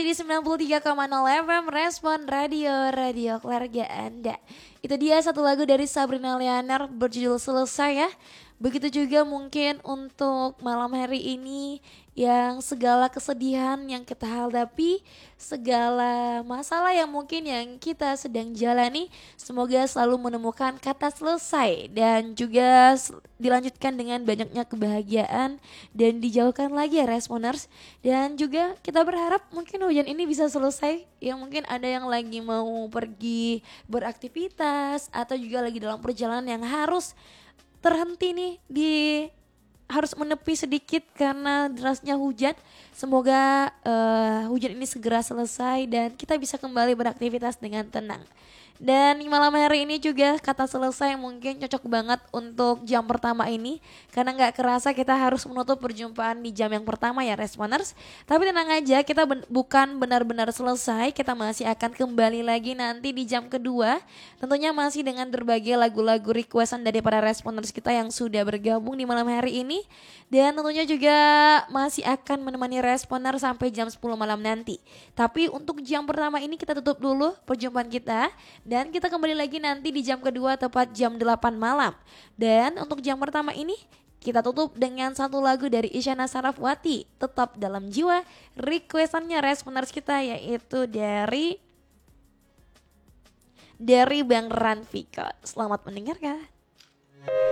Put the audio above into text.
di 93,0 FM Respon Radio, Radio Keluarga Anda. Itu dia satu lagu dari Sabrina Lianer berjudul Selesai ya. Begitu juga mungkin untuk malam hari ini yang segala kesedihan yang kita hadapi, segala masalah yang mungkin yang kita sedang jalani, semoga selalu menemukan kata selesai dan juga dilanjutkan dengan banyaknya kebahagiaan dan dijauhkan lagi ya Responers. Dan juga kita berharap mungkin hujan ini bisa selesai, yang mungkin ada yang lagi mau pergi beraktivitas atau juga lagi dalam perjalanan yang harus terhenti nih harus menepi sedikit karena derasnya hujan. Semoga hujan ini segera selesai dan kita bisa kembali beraktivitas dengan tenang. Dan malam hari ini juga kata selesai mungkin cocok banget untuk jam pertama ini, karena gak kerasa kita harus menutup perjumpaan di jam yang pertama ya Responers. Tapi tenang aja, kita bukan benar-benar selesai, kita masih akan kembali lagi nanti di jam kedua. Tentunya masih dengan berbagai lagu-lagu requestan dari para Responers kita yang sudah bergabung di malam hari ini. Dan tentunya juga masih akan menemani Responer sampai jam 10 malam nanti. Tapi untuk jam pertama ini kita tutup dulu perjumpaan kita. Dan kita kembali lagi nanti di jam kedua tepat jam 8 malam. Dan untuk jam pertama ini kita tutup dengan satu lagu dari Isyana Sarasvati, Tetap Dalam Jiwa. Requestannya Responers kita yaitu dari Bang Ranviko. Selamat mendengarkan.